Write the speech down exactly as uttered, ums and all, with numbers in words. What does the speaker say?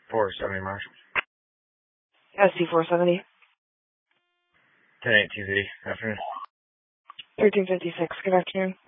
four seventy Marshall. S C four seventy. ten eight T Z. Afternoon. thirteen fifty-six. Good afternoon.